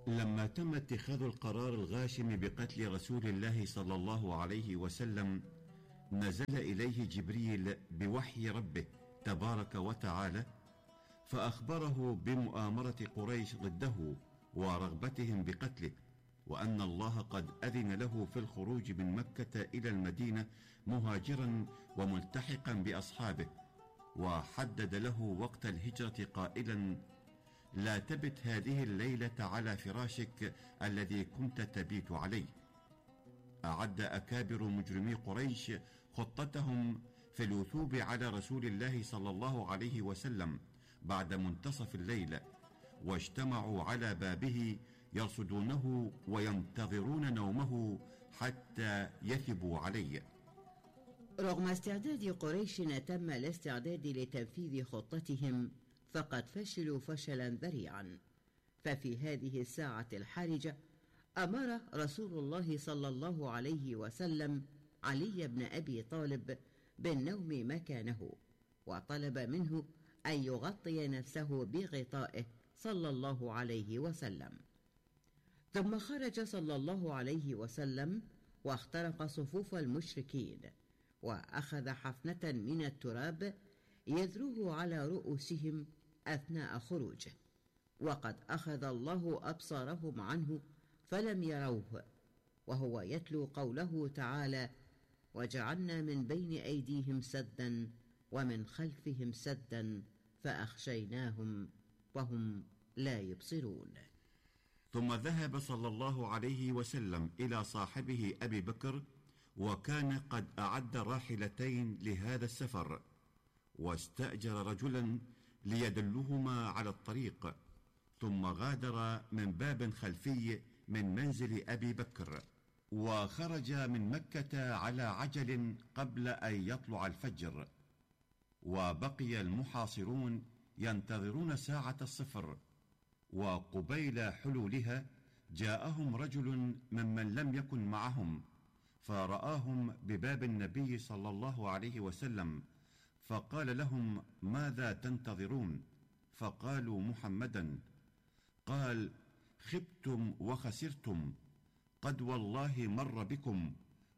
لما تم اتخاذ القرار الغاشم بقتل رسول الله صلى الله عليه وسلم، نزل إليه جبريل بوحي ربه تبارك وتعالى، فأخبره بمؤامرة قريش ضده ورغبتهم بقتله، وأن الله قد أذن له في الخروج من مكة إلى المدينة مهاجرا وملتحقا بأصحابه، وحدد له وقت الهجرة قائلا: لا تبت هذه الليلة على فراشك الذي كنت تبيت عليه. أعد أكابر مجرمي قريش خطتهم في الوثوب على رسول الله صلى الله عليه وسلم بعد منتصف الليل، واجتمعوا على بابه يرصدونه وينتظرون نومه حتى يثبوا عليه. رغم استعداد قريش تم الاستعداد لتنفيذ خطتهم، فقد فشلوا فشلا ذريعا. ففي هذه الساعة الحرجة أمر رسول الله صلى الله عليه وسلم علي بن أبي طالب بالنوم مكانه، وطلب منه أن يغطي نفسه بغطائه صلى الله عليه وسلم. ثم خرج صلى الله عليه وسلم واخترق صفوف المشركين، وأخذ حفنة من التراب يذروه على رؤوسهم أثناء خروجه، وقد أخذ الله أبصارهم عنه فلم يروه، وهو يتلو قوله تعالى: وجعلنا من بين أيديهم سدا ومن خلفهم سدا فأخشيناهم وهم لا يبصرون. ثم ذهب صلى الله عليه وسلم إلى صاحبه أبي بكر، وكان قد أعد راحلتين لهذا السفر، واستأجر رجلا ليدلهما على الطريق، ثم غادر من باب خلفي من منزل أبي بكر، وخرج من مكة على عجل قبل أن يطلع الفجر. وبقي المحاصرون ينتظرون ساعة الصفر، وقبيل حلولها جاءهم رجل ممن لم يكن معهم، فرآهم بباب النبي صلى الله عليه وسلم، فقال لهم: ماذا تنتظرون؟ فقالوا: محمدا. قال: خبتم وخسرتم، قد والله مر بكم